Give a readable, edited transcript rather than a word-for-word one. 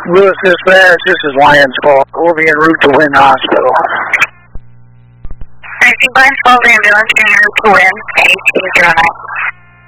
Lewis Dispatch, this is Lions Call. We'll be en route to Wynn Hospital. I think Lions Call ambulance en route to Wynn, 1809.